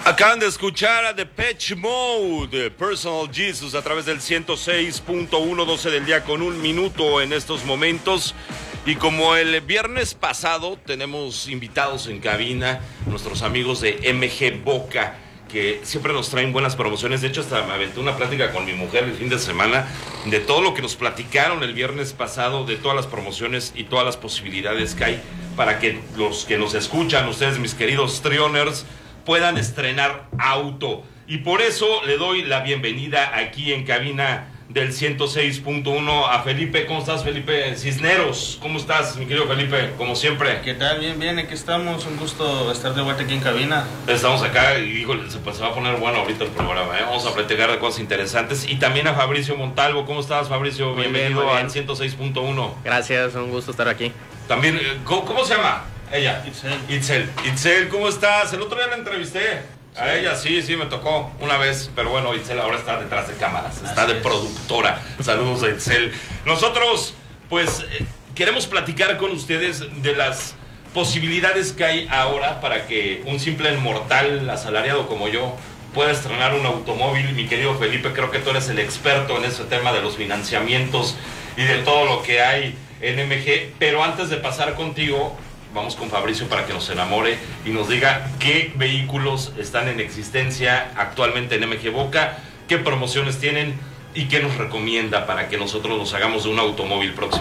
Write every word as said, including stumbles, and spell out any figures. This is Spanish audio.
Acaban de escuchar a Depeche Mode, Personal Jesus, a través del ciento seis punto uno, doce del día con un minuto en estos momentos. Y como el viernes pasado tenemos invitados en cabina, nuestros amigos de M G Boca, que siempre nos traen buenas promociones. De hecho, hasta me aventé una plática con mi mujer el fin de semana de todo lo que nos platicaron el viernes pasado, de todas las promociones y todas las posibilidades que hay para que los que nos escuchan, ustedes, mis queridos Trioners, puedan estrenar auto. Y por eso le doy la bienvenida aquí en cabina del ciento seis punto uno a Felipe. ¿Cómo estás, Felipe Cisneros? ¿Cómo estás, mi querido Felipe? Como siempre. ¿Qué tal? Bien, bien, aquí estamos. Un gusto estar de vuelta aquí en cabina. Estamos acá y híjole, se, pues, se va a poner bueno ahorita el programa, ¿eh? Vamos a platicar de cosas interesantes. Y también a Fabricio Montalvo. ¿Cómo estás, Fabricio? Muy Bienvenido bien, muy bien. al ciento seis punto uno. Gracias, un gusto estar aquí. También, ¿cómo, cómo se llama? Ella. Itzel. Itzel. Itzel, ¿cómo estás? El otro día la entrevisté. Sí. A ella sí, sí, me tocó una vez. Pero bueno, Itzel ahora está detrás de cámaras. Está Así de es. productora. Saludos a Itzel. Nosotros, pues, eh, queremos platicar con ustedes de las posibilidades que hay ahora para que un simple mortal asalariado como yo pueda estrenar un automóvil. Mi querido Felipe, creo que tú eres el experto en ese tema de los financiamientos y de todo lo que hay en M G. Pero antes de pasar contigo, vamos con Fabricio para que nos enamore y nos diga qué vehículos están en existencia actualmente en M G Boca, qué promociones tienen y qué nos recomienda para que nosotros nos hagamos de un automóvil próximo.